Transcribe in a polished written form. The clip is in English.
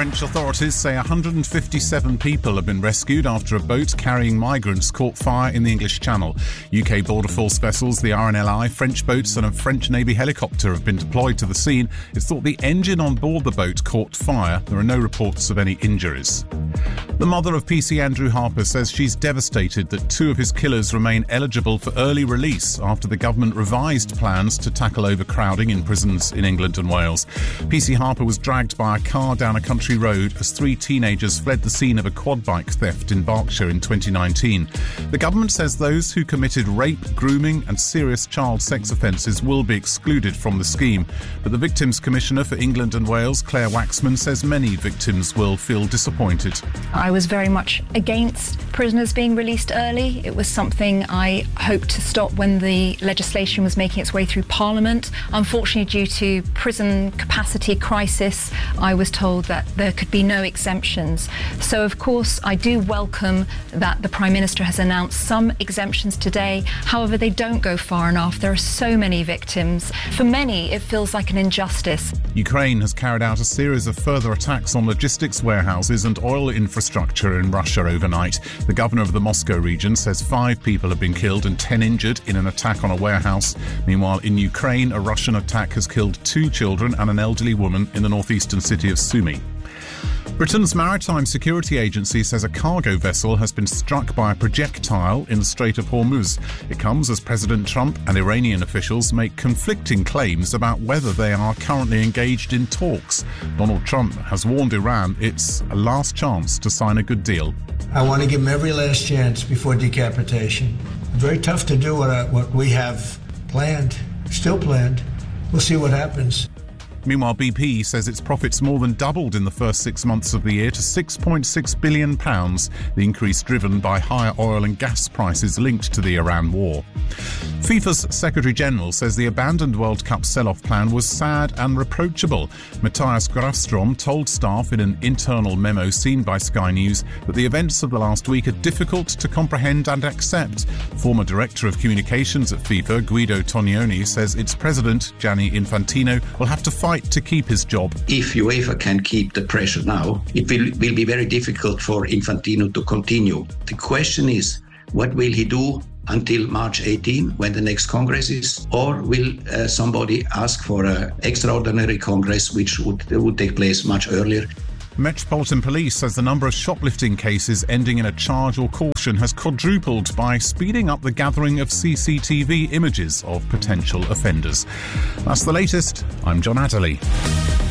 French authorities say 157 people have been rescued after a boat carrying migrants caught fire in the English Channel. UK border force vessels, the RNLI, French boats and a French Navy helicopter have been deployed to the scene. It's thought the engine on board the boat caught fire. There are no reports of any injuries. The mother of PC Andrew Harper says she's devastated that two of his killers remain eligible for early release after the government revised plans to tackle overcrowding in prisons in England and Wales. PC Harper was dragged by a car down a country road as three teenagers fled the scene of a quad bike theft in Berkshire in 2019. The government says those who committed rape, grooming and serious child sex offences will be excluded from the scheme. But the Victims Commissioner for England and Wales, Claire Waxman, says many victims will feel disappointed. I was very much against prisoners being released early. It was something I hoped to stop when the legislation was making its way through Parliament. Unfortunately, due to prison capacity crisis, I was told that there could be no exemptions. So, of course, I do welcome that the Prime Minister has announced some exemptions today. However, they don't go far enough. There are so many victims. For many, it feels like an injustice. Ukraine has carried out a series of further attacks on logistics warehouses and oil infrastructure in Russia overnight. The governor of the Moscow region says 5 people have been killed and 10 injured in an attack on a warehouse. Meanwhile, in Ukraine, a Russian attack has killed 2 children and an elderly woman in the northeastern city of Sumy. Britain's Maritime Security Agency says a cargo vessel has been struck by a projectile in the Strait of Hormuz. It comes as President Trump and Iranian officials make conflicting claims about whether they are currently engaged in talks. Donald Trump has warned Iran it's a last chance to sign a good deal. I want to give them every last chance before decapitation. Very tough to do what we have planned, still planned. We'll see what happens. Meanwhile, BP says its profits more than doubled in the first 6 months of the year to £6.6 billion, the increase driven by higher oil and gas prices linked to the Iran war. FIFA's Secretary-General says the abandoned World Cup sell-off plan was sad and reproachable. Matthias Grafstrom told staff in an internal memo seen by Sky News that the events of the last week are difficult to comprehend and accept. Former Director of Communications at FIFA, Guido Tognoni, says its president, Gianni Infantino, will have to fight to keep his job. If UEFA can keep the pressure now, it will be very difficult for Infantino to continue. The question is, what will he do until March 18, when the next Congress is? Or will somebody ask for an extraordinary Congress, which would take place much earlier? Metropolitan Police says the number of shoplifting cases ending in a charge or caution has quadrupled by speeding up the gathering of CCTV images of potential offenders. That's the latest. I'm John Adderley.